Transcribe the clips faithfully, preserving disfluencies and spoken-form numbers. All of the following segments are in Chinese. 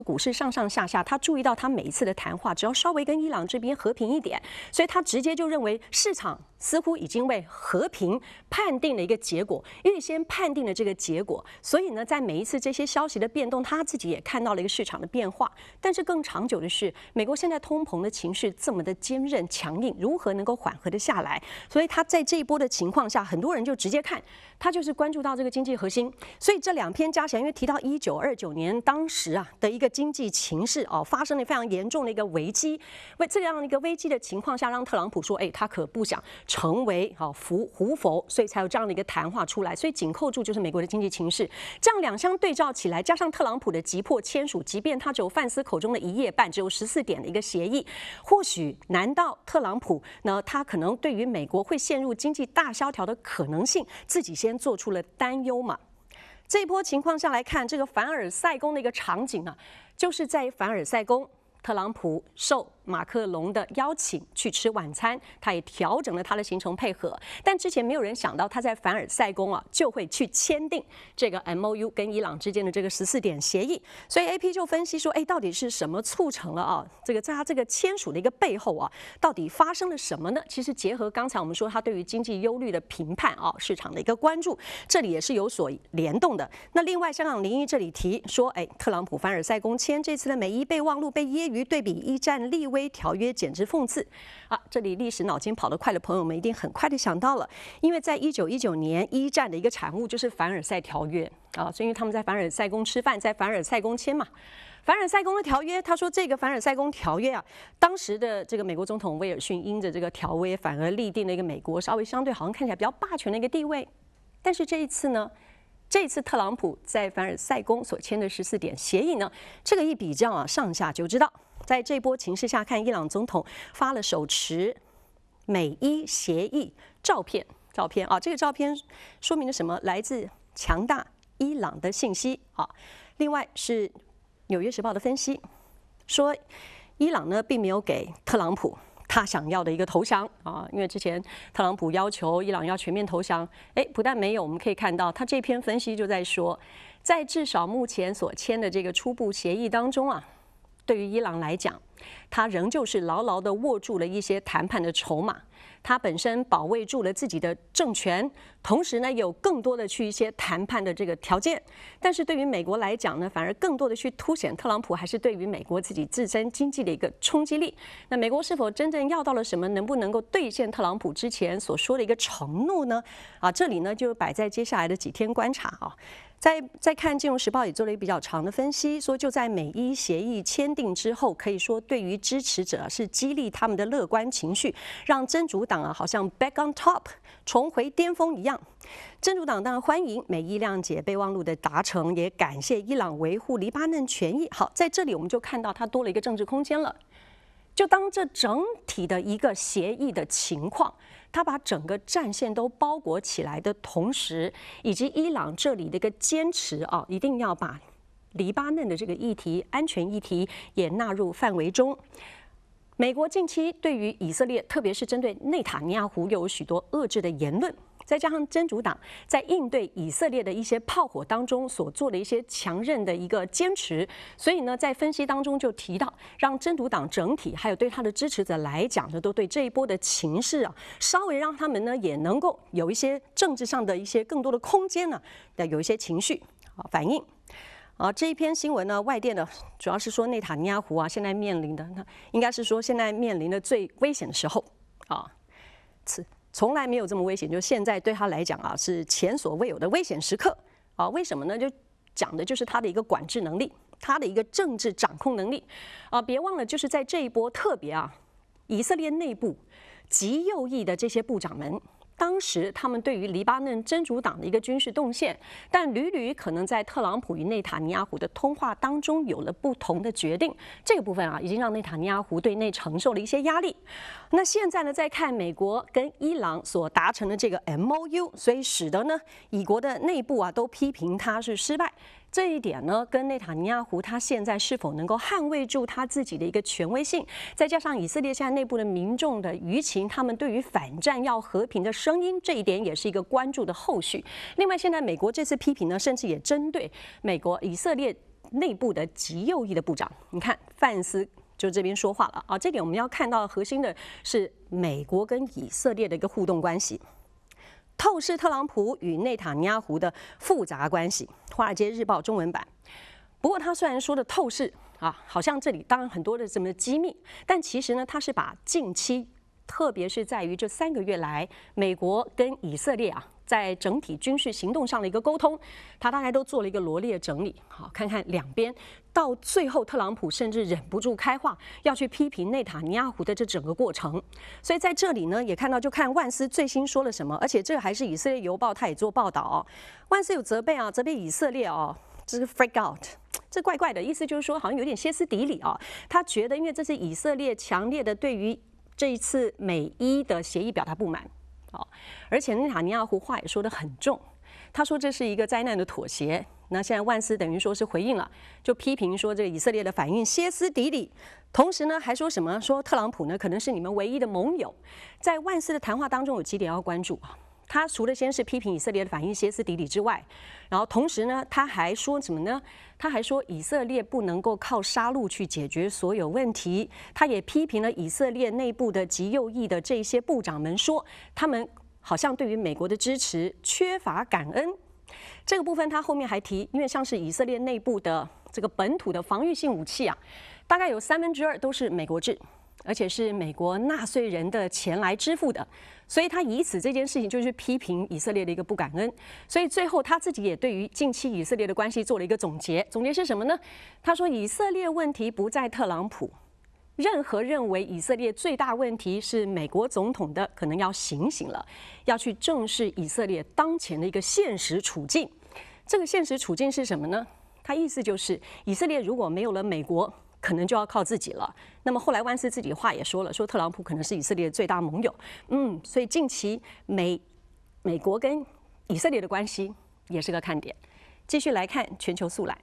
股市上上下下，他注意到他每一次的谈话，只要稍微跟伊朗这边和平一点，所以他直接就认为市场似乎已经为和平判定了一个结果，预先判定了这个结果。所以呢，在每一次这些消息的变动，他自己也看到了一个市场的变化。但是更长久的是，美国现在通膨的情绪这么的坚韧强硬，如何能够缓和的下来？所以他在这一波的情况下，很多人就直接看他就是关注到这个经济核心。所以这两篇加起来，因为提到一九二九年当时啊的一个经济情势哦，发生了非常严重的一个危机。为这样一个危机的情况下，让特朗普说，哎，他可不想成为好胡胡佛，所以才有这样的一个谈话出来。所以紧扣住就是美国的经济情势，这样两相对照起来，加上特朗普的急迫签署，即便他只有范斯口中的一页半，只有十四点的一个协议，或许难道特朗普呢，他可能对于美国会陷入经济大萧条的可能性，自己先做出了担忧嘛？这一波情况下来看，这个凡尔赛宫的一个场景啊，就是在凡尔赛宫，特朗普受马克龙的邀请去吃晚餐，他也调整了他的行程配合。但之前没有人想到他在凡尔赛宫啊就会去签订这个 M O U 跟伊朗之间的这个十四点协议。所以 A P 就分析说，哎，到底是什么促成了啊？这个在他这个签署的一个背后啊，到底发生了什么呢？其实结合刚才我们说他对于经济忧虑的评判啊，市场的一个关注，这里也是有所联动的。那另外，香港零一这里提说，哎，特朗普凡尔赛宫签这次的美伊备忘录被揶揄对比一战立威条约，简直讽刺啊！这里历史脑筋跑得快的朋友们一定很快的想到了，因为在一九一九年一战的一个产物就是凡尔赛条约啊，所以因为他们在凡尔赛宫吃饭，在凡尔赛宫签嘛。凡尔赛宫的条约，他说这个凡尔赛宫条约啊，当时的这个美国总统威尔逊因着这个条约，反而立定了一个美国稍微相对好像看起来比较霸权的一个地位。但是这一次呢？这次特朗普在凡尔赛宫所签的十四点协议呢，这个一比较啊，上下就知道，在这波情势下看，伊朗总统发了手持美伊协议照片，照片啊，这个照片说明了什么？来自强大伊朗的信息啊。另外是《纽约时报》的分析，说伊朗呢并没有给特朗普他想要的一个投降啊，因为之前特朗普要求伊朗要全面投降，哎，不但没有，我们可以看到他这篇分析就在说，在至少目前所签的这个初步协议当中啊，对于伊朗来讲，他仍旧是牢牢地握住了一些谈判的筹码，他本身保卫住了自己的政权，同时呢有更多的去一些谈判的这个条件。但是对于美国来讲呢，反而更多的去凸显特朗普还是对于美国自己自身经济的一个冲击力。那美国是否真正要到了什么，能不能够兑现特朗普之前所说的一个承诺呢？啊，这里呢就摆在接下来的几天观察啊。再再看《金融时报》也做了一个比较长的分析，说就在美伊协议签订之后，可以说对于支持者是激励他们的乐观情绪，让真主党啊好像 back on top 重回巅峰一样。真主党当然欢迎美伊谅解备忘录的达成，也感谢伊朗维护黎巴嫩权益。好，在这里我们就看到它多了一个政治空间了。就当这整体的一个协议的情况，他把整个战线都包裹起来的同时，以及伊朗这里的一个坚持啊，一定要把黎巴嫩的这个议题、安全议题也纳入范围中。美国近期对于以色列，特别是针对内塔尼亚胡，又有许多遏制的言论。再加上真主党在应对以色列的一些炮火当中所做的一些强韧的一个坚持，所以呢，在分析当中就提到，让真主党整体还有对他的支持者来讲呢，都对这一波的情势啊，稍微让他们呢也能够有一些政治上的一些更多的空间呢，要有一些情绪啊反应。啊，这一篇新闻呢，外电呢主要是说内塔尼亚胡啊，现在面临的，那应该是说现在面临的最危险的时候啊，此。从来没有这么危险，就现在对他来讲啊，是前所未有的危险时刻啊！为什么呢？就讲的就是他的一个管制能力，他的一个政治掌控能力啊！别忘了，就是在这一波特别啊，以色列内部极右翼的这些部长们。当时他们对于黎巴嫩真主党的一个军事动线，但屡屡可能在特朗普与内塔尼亚胡的通话当中有了不同的决定。这个部分啊，已经让内塔尼亚胡对内承受了一些压力。那现在呢，再看美国跟伊朗所达成的这个 M O U， 所以使得呢，以国的内部啊都批评它是失败。这一点呢，跟内塔尼亚胡他现在是否能够捍卫住他自己的一个权威性，再加上以色列现在内部的民众的舆情，他们对于反战要和平的声音，这一点也是一个关注的后续。另外，现在美国这次批评呢，甚至也针对美国以色列内部的极右翼的部长。你看范斯就这边说话了啊，这点我们要看到核心的是美国跟以色列的一个互动关系。透视特朗普与内塔尼亚胡的复杂关系，《华尔街日报》中文版。不过他虽然说的透视啊，好像这里当然很多的什么机密，但其实呢，他是把近期，特别是在于这三个月来，美国跟以色列啊，在整体军事行动上的一个沟通，他大概都做了一个罗列整理。好，看看两边到最后，特朗普甚至忍不住开话，要去批评内塔尼亚胡的这整个过程。所以在这里呢，也看到就看万斯最新说了什么，而且这还是以色列邮报他也做报道哦。万斯有责备啊，责备以色列哦，这是 freak out。这怪怪的意思就是说，好像有点歇斯底里啊。他觉得，因为这是以色列强烈的对于这一次美伊的协议表达不满，哦，而且内塔尼亚胡话也说得很重，他说这是一个灾难的妥协。那现在万斯等于说是回应了，就批评说这个以色列的反应歇斯底里，同时呢还说什么说特朗普呢可能是你们唯一的盟友。在万斯的谈话当中有几点要关注啊。他除了先是批评以色列的反应歇斯底里之外，然后同时呢，他还说什么呢？他还说以色列不能够靠杀戮去解决所有问题。他也批评了以色列内部的极右翼的这些部长们，说他们好像对于美国的支持缺乏感恩。这个部分他后面还提，因为像是以色列内部的这个本土的防御性武器啊，大概有三分之二都是美国制。而且是美国纳税人的钱来支付的，所以他以此这件事情就是批评以色列的一个不感恩。所以最后他自己也对于近期以色列的关系做了一个总结，总结是什么呢？他说以色列问题不在特朗普，任何认为以色列最大问题是美国总统的，可能要醒醒了，要去正视以色列当前的一个现实处境。这个现实处境是什么呢？他意思就是以色列如果没有了美国，可能就要靠自己了。那么后来万斯自己话也说了，说特朗普可能是以色列的最大盟友。嗯，所以近期美美国跟以色列的关系也是个看点。继续来看全球速览。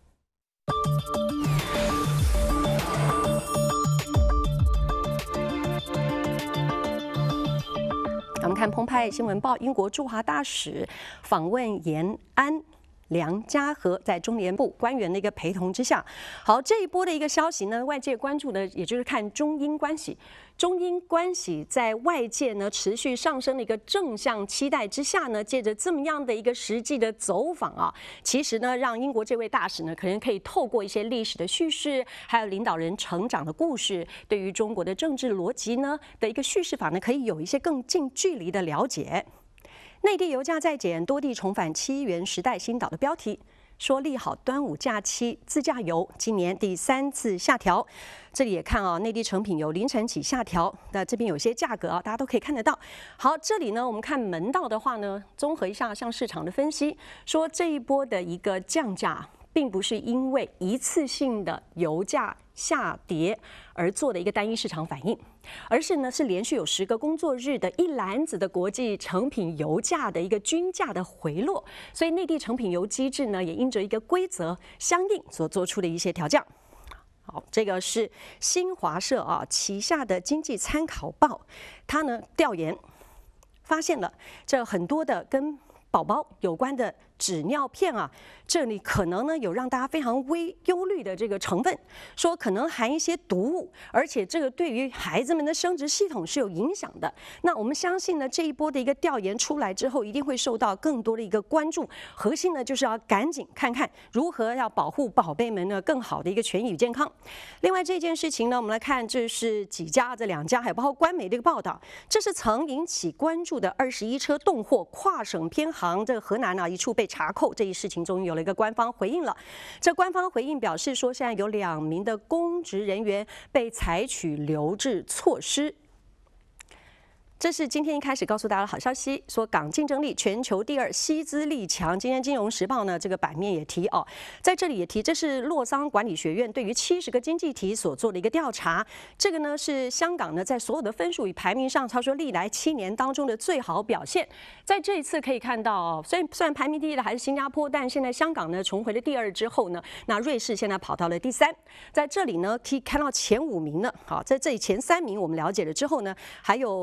我们看澎湃新闻报，英国驻华大使访问延安。梁家河在中联部官员的一个陪同之下，好，这一波的一个消息呢，外界关注的也就是看中英关系。中英关系在外界呢持续上升的一个正向期待之下呢，借着这么样的一个实际的走访啊，其实呢，让英国这位大使呢，可能可以透过一些历史的叙事，还有领导人成长的故事，对于中国的政治逻辑呢的一个叙事法呢，可以有一些更近距离的了解。内地油价再减，多地重返七元时代新岛的标题，说利好端午假期自驾游，今年第三次下调。这里也看啊，内地成品油凌晨起下调，那这边有些价格啊，大家都可以看得到。好，这里呢，我们看门道的话呢，综合一下像市场的分析，说这一波的一个降价，并不是因为一次性的油价下跌而做的一个单一市场反应，而是呢是连续有十个工作日的一篮子的国际成品油价的一个均价的回落，所以内地成品油机制呢也因着一个规则相应所做出的一些调降。好，这个是新华社啊旗下的经济参考报，它呢调研发现了这很多的跟宝宝有关的纸尿片啊，这里可能呢有让大家非常微忧虑的这个成分，说可能含一些毒物，而且这个对于孩子们的生殖系统是有影响的。那我们相信呢，这一波的一个调研出来之后，一定会受到更多的一个关注。核心呢就是要赶紧看看如何要保护宝贝们呢更好的一个权益与健康。另外这件事情呢，我们来看这是几家这两家，还包括官媒的一个报道，这是曾引起关注的二十一车动货跨省偏航，这个河南啊一处被查扣，这一事情终于有了一个官方回应了。这官方回应表示说，现在有两名的公职人员被采取留置措施。这是今天一开始告诉大家的好消息，说港竞争力全球第二，西资力强。今天《金融时报》呢这个版面也提哦，在这里也提，这是洛桑管理学院对于七十个经济体所做的一个调查。这个呢是香港呢在所有的分数与排名上，他说历来七年当中的最好表现。在这一次可以看到哦，虽然虽然排名第一的还是新加坡，但现在香港呢重回了第二之后呢，那瑞士现在跑到了第三。在这里呢可以看到前五名呢，好，在这里前三名我们了解了之后呢，还有核心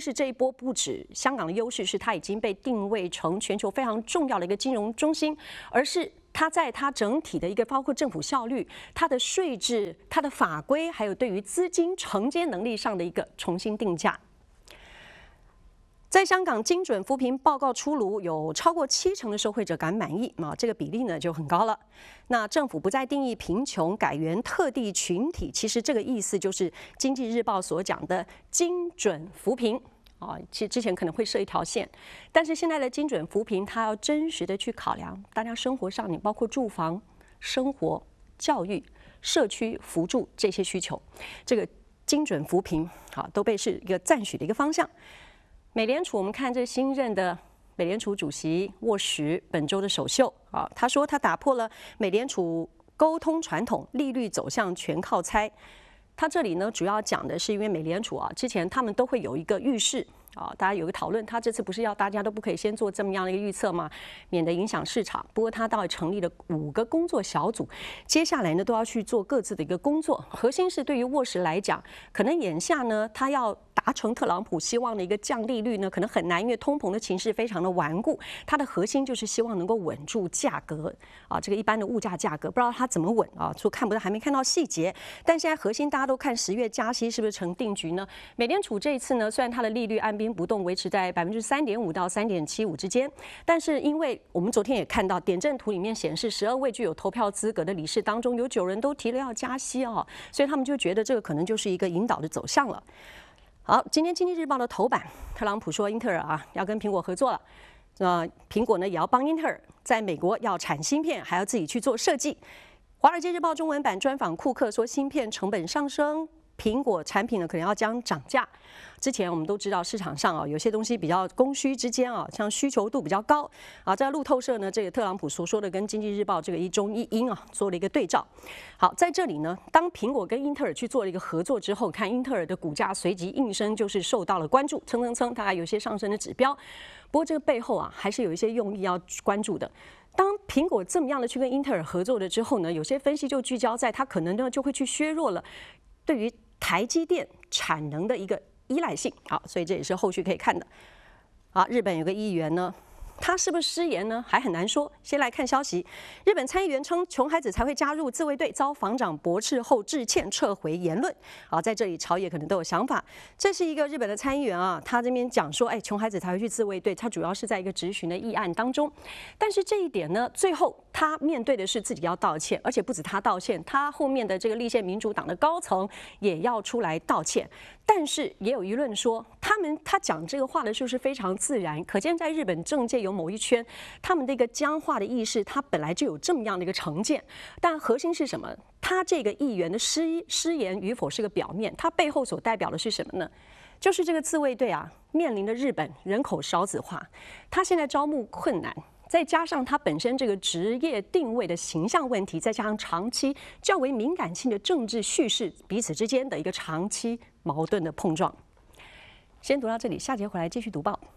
是这一波不止香港的优势是它已经被定位成全球非常重要的一个金融中心，而是它在它整体的一个包括政府效率、它的税制、它的法规，还有对于资金承接能力上的一个重新定价。在香港精准扶贫报告出炉，有超过七成的受惠者感满意啊，这个比例呢就很高了。那政府不再定义贫穷，改元特定群体，其实这个意思就是《经济日报》所讲的精准扶贫啊。其实之前可能会设一条线，但是现在的精准扶贫，它要真实的去考量大家生活上，你包括住房、生活、教育、社区扶助这些需求，这个精准扶贫啊，都被是一个赞许的一个方向。美联储，我们看这新任的美联储主席沃什本周的首秀啊，他说他打破了美联储沟通传统，利率走向全靠猜。他这里呢主要讲的是，因为美联储啊之前他们都会有一个预示啊，大家有个讨论，他这次不是要大家都不可以先做这么样的一个预测吗？免得影响市场。不过他倒也成立了五个工作小组，接下来呢都要去做各自的一个工作。核心是对于沃什来讲，可能眼下呢他要达成特朗普希望的一个降利率呢，可能很难，因为通膨的情势非常的顽固。它的核心就是希望能够稳住价格啊，这个一般的物价价格，不知道它怎么稳啊，说看不到，还没看到细节。但现在核心大家都看十月加息是不是成定局呢？美联储这一次呢，虽然它的利率按兵不动，维持在百分之三点五到三点七五之间，但是因为我们昨天也看到点阵图里面显示，十二位具有投票资格的理事当中，有九人都提了要加息啊，所以他们就觉得这个可能就是一个引导的走向了。好，今天《经济日报》的头版，特朗普说英特尔啊要跟苹果合作了，呃，苹果呢也要帮英特尔在美国要产芯片，还要自己去做设计。《华尔街日报》中文版专访库克说，芯片成本上升，苹果产品呢可能要将涨价。之前我们都知道市场上啊有些东西比较供需之间啊，像需求度比较高啊，在路透社呢这个特朗普所说的跟《经济日报》这个一中一英啊做了一个对照。好，在这里呢，当苹果跟英特尔去做了一个合作之后，看英特尔的股价随即应声就是受到了关注，蹭蹭蹭，大概有些上升的指标。不过这个背后啊还是有一些用意要关注的。当苹果这么样的去跟英特尔合作了之后呢，有些分析就聚焦在它可能呢就会去削弱了对于台积电产能的一个依赖性。好，所以这也是后续可以看的。好，日本有个议员呢，他是不是失言呢？还很难说。先来看消息，日本参议员称穷孩子才会加入自卫队，遭防长驳斥后致歉撤回言论。好，在这里朝野可能都有想法。这是一个日本的参议员啊，他这边讲说，哎，穷孩子才会去自卫队，他主要是在一个质询的议案当中。但是这一点呢，最后他面对的是自己要道歉，而且不止他道歉，他后面的这个立宪民主党的高层也要出来道歉。但是也有舆论说，他们他讲这个话的时候是非常自然，可见在日本政界有某一圈，他们的一个僵化的意识，他本来就有这么样的一个成见。但核心是什么？他这个议员的失失言与否是个表面，他背后所代表的是什么呢？就是这个自卫队啊，面临的日本人口少子化，他现在招募困难。再加上它本身这个职业定位的形象问题，再加上长期较为敏感性的政治叙事，彼此之间的一个长期矛盾的碰撞。先读到这里，下节回来继续读报。